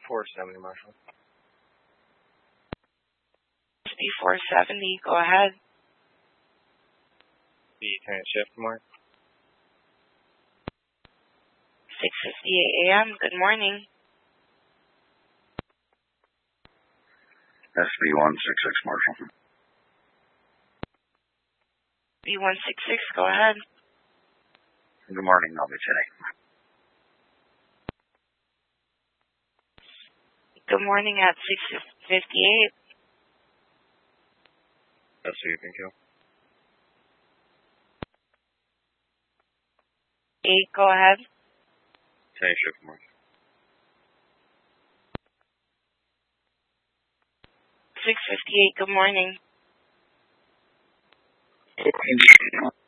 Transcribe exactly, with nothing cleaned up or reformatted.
four seventy, Marshall. S B four seventy, go ahead. Lieutenant Shift Mark. six fifty-eight A M, good morning. S B one sixty-six, Marshall. B one sixty-six, go ahead. Good morning, I'll be today. Good morning at six fifty-eight. That's what you think, Joe. eight, go ahead. Lieutenant Shift Mark. six fifty-eight, good morning. Good morning.